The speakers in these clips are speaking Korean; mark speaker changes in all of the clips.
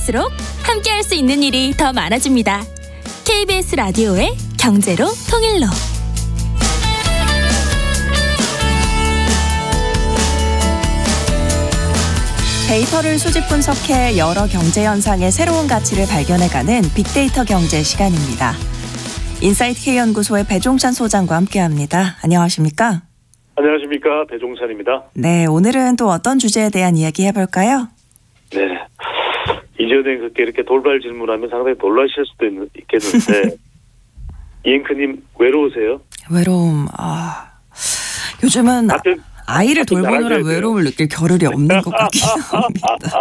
Speaker 1: 갈수록 함께할 수 있는 일이 더 많아집니다. KBS 라디오의 경제로 통일로.
Speaker 2: 데이터를 수집 분석해 여러 경제 현상의 새로운 가치를 발견해가는 빅데이터 경제 시간입니다. 인사이트 K연구소의 배종찬 소장과 함께합니다. 안녕하십니까?
Speaker 3: 안녕하십니까. 배종찬입니다.
Speaker 2: 네, 오늘은 또 어떤 주제에 대한 이야기 해볼까요?
Speaker 3: 네. 이전에 그렇게 이렇게 돌발 질문하면 상당히 놀라실 수도 있겠는데 이앵크님 외로우세요?
Speaker 2: 외로움, 요즘은 아이를 돌보느라
Speaker 3: 돼요.
Speaker 2: 외로움을 느낄 겨를이 없는 것 같긴 합니다.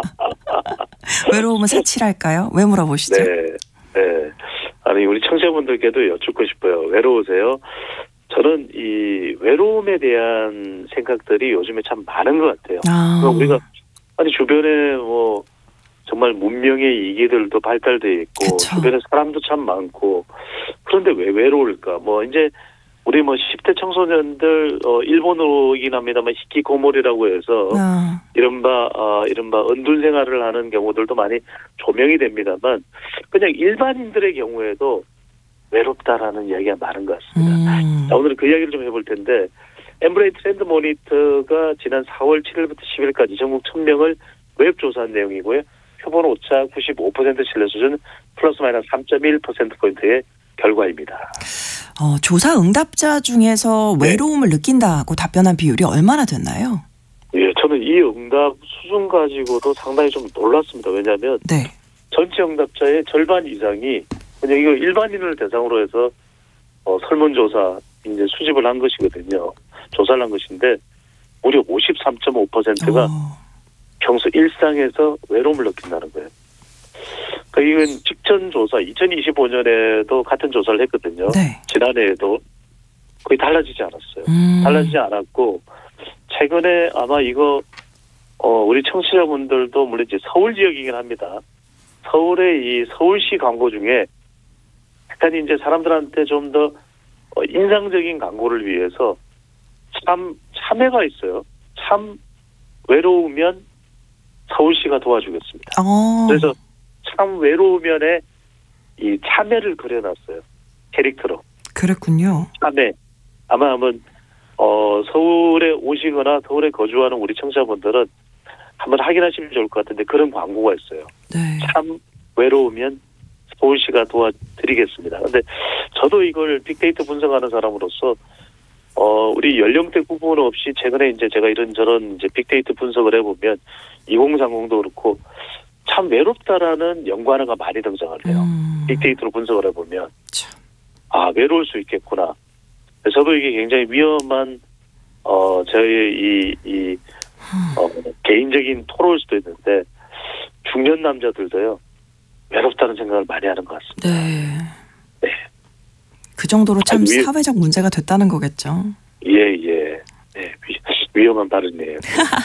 Speaker 2: 외로움은 사치랄까요? 왜 물어보시죠?
Speaker 3: 네. 아니 우리 청취자분들께도 여쭙고 싶어요. 외로우세요? 저는 이 외로움에 대한 생각들이 요즘에 참 많은 것 같아요. 우리가 주변에 뭐 정말 문명의 이기들도 발달돼 있고
Speaker 2: 그쵸.
Speaker 3: 주변에 사람도 참 많고 그런데 왜 외로울까? 뭐 이제 우리 10대 청소년들 일본어이긴 합니다만 히키코모리라고 해서 이른바 은둔 생활을 하는 경우들도 많이 조명이 됩니다만 그냥 일반인들의 경우에도 외롭다라는 이야기가 많은 것 같습니다. 자, 오늘은 그 이야기를 좀 해볼 텐데 엠브레이 트렌드 모니터가 지난 4월 7일부터 10일까지 전국 1000명을 웹 조사한 내용이고요. 표본 오차 95% 신뢰 수준 플러스 마이너스 3.1%포인트의 결과입니다.
Speaker 2: 조사 응답자 중에서 외로움을 느낀다고 답변한 비율이 얼마나 됐나요?
Speaker 3: 예, 저는 이 응답 수준 가지고도 상당히 좀 놀랐습니다. 왜냐하면 전체 응답자의 절반 이상이 그냥 이거 일반인을 대상으로 해서 설문조사 이제 수집을 한 것이거든요. 조사를 한 것인데 무려 53.5%가 평소 일상에서 외로움을 느낀다는 거예요. 그러니까 이건 직전 조사 2025년에도 같은 조사를 했거든요. 지난해에도 거의 달라지지 않았어요. 달라지지 않았고 최근에 아마 이거 우리 청취자분들도 물론 이제 서울 지역이긴 합니다. 서울의 이 서울시 광고 중에 약간 이제 사람들한테 좀 더 인상적인 광고를 위해서 참외가 있어요. 참 외로우면 서울시가 도와주겠습니다. 그래서 참 외로우면에 이 참외를 그려놨어요. 캐릭터로.
Speaker 2: 그랬군요.
Speaker 3: 참외. 아마 한번 서울에 오시거나 서울에 거주하는 우리 청취자분들은 한번 확인하시면 좋을 것 같은데 그런 광고가 있어요. 참 외로우면 서울시가 도와드리겠습니다. 그런데 저도 이걸 빅데이터 분석하는 사람으로서 우리 연령대 구분 없이 최근에 이제 제가 이런저런 이제 빅데이터 분석을 해보면 2030도 그렇고 참 외롭다라는 연관어가 많이 등장을 해요. 빅데이터로 분석을 해보면 외로울 수 있겠구나. 저도 이게 굉장히 위험한 저의 개인적인 토로일 수도 있는데 중년 남자들도요 외롭다는 생각을 많이 하는 것 같습니다. 네.
Speaker 2: 그 정도로 참 사회적 문제가 됐다는 거겠죠.
Speaker 3: 예. 네, 위험한 발언이에요.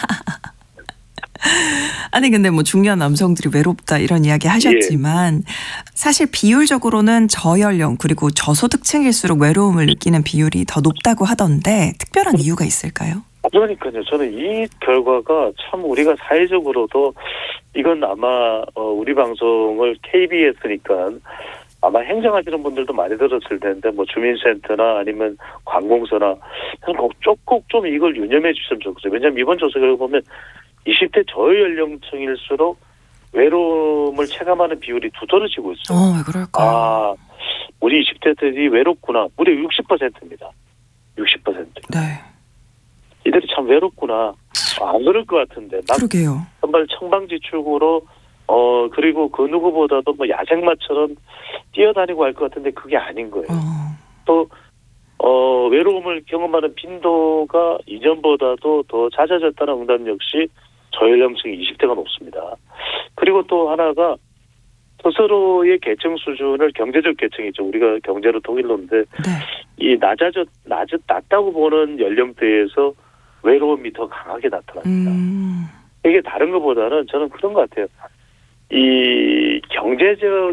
Speaker 2: 아니 근데 뭐 중년 남성들이 외롭다 이런 이야기 하셨지만 사실 비율적으로는 저연령 그리고 저소득층일수록 외로움을 느끼는 비율이 더 높다고 하던데 특별한 이유가 있을까요?
Speaker 3: 그러니까요. 저는 이 결과가 참 우리가 사회적으로도 이건 아마 우리 방송을 KBS니까 아마 행정하시는 분들도 많이 들었을 텐데 뭐 주민센터나 아니면 관공서나 꼭 좀 이걸 유념해 주시면 좋겠어요. 왜냐하면 이번 조사 결과 보면 20대 저연령층일수록 외로움을 체감하는 비율이 두드러지고 있어요.
Speaker 2: 왜 그럴까?
Speaker 3: 우리 20대들이 외롭구나. 무려 60%입니다. 60%. 이들이 참 외롭구나. 안 그럴 것 같은데.
Speaker 2: 그러게요.
Speaker 3: 정말 청방지축으로 그리고 그 누구보다도 뭐 야생마처럼 뛰어다니고 할 것 같은데 그게 아닌 거예요. 또 외로움을 경험하는 빈도가 이전보다도 더 잦아졌다는 응답 역시 저연령층 20대가 높습니다. 그리고 또 하나가 스스로의 계층 수준을 경제적 계층이죠. 우리가 경제로 통일론데 이 낮다고 보는 연령대에서 외로움이 더 강하게 나타납니다. 이게 다른 것보다는 저는 그런 것 같아요. 이 경제적